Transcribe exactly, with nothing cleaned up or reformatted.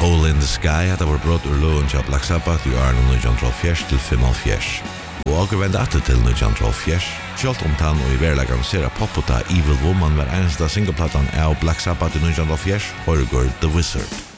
Hole in the Sky hetta var brot ur lån til Black Sabbath i Arne nítjan til fimmoghálvfjerðs. Og akkur vende atter til nítjan hálvfjerðs, sjálft om tann og i verlegan sera poputa Evil Woman var enesta singleplatan av Black Sabbath i nítjan hálvfjerðs, Horror The Wizard.